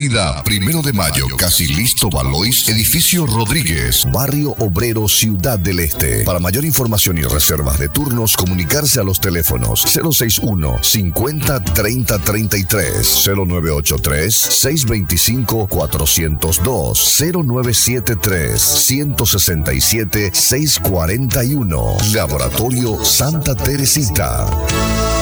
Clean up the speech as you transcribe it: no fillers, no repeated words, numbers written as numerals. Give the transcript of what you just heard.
Avenida 1 de Mayo, casi listo Valois, Edificio Rodríguez, Barrio Obrero, Ciudad del Este. Para mayor información y reservas de turnos, comunicarse a los teléfonos 061 50 30 33, 0983 625 402, 0973 167 641. Laboratorio Santa Teresita.